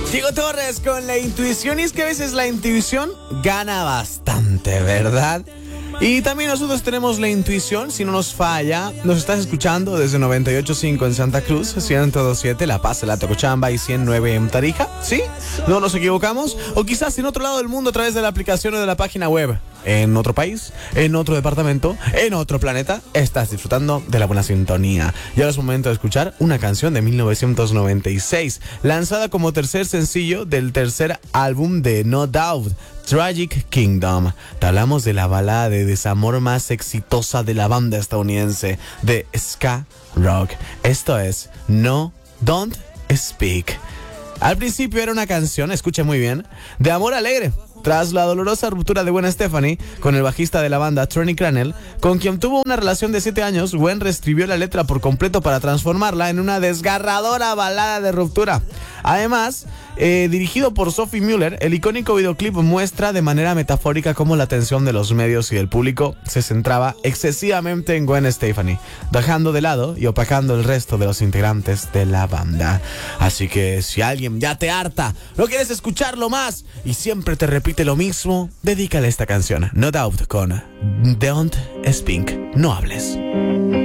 Diego Torres con la intuición, y es que a veces la intuición gana bastante, ¿verdad? Y también nosotros tenemos la intuición, si no nos falla. Nos estás escuchando desde 98.5 en Santa Cruz, 102.7 La Paz, La Tocochabamba y 109 en Tarija. ¿Sí? ¿No nos equivocamos? O quizás en otro lado del mundo a través de la aplicación o de la página web. En otro país, en otro departamento, en otro planeta, estás disfrutando de la buena sintonía. Y ahora es momento de escuchar una canción de 1996, lanzada como tercer sencillo del tercer álbum de No Doubt, Tragic Kingdom. Te hablamos de la balada de desamor más exitosa de la banda estadounidense de ska rock. Esto es No Don't Speak. Al principio era una canción, escuche muy bien, de amor alegre, tras la dolorosa ruptura de Gwen Stefani con el bajista de la banda, Tony Cranell, con quien tuvo una relación de 7 años. Gwen reescribió la letra por completo para transformarla en una desgarradora balada de ruptura. Además, dirigido por Sophie Muller, el icónico videoclip muestra de manera metafórica cómo la atención de los medios y del público se centraba excesivamente en Gwen Stefani, dejando de lado y opacando el resto de los integrantes de la banda. Así que si alguien ya te harta, no quieres escucharlo más y siempre te repite lo mismo, dedícale esta canción, No Doubt con Don't Speak, no hables.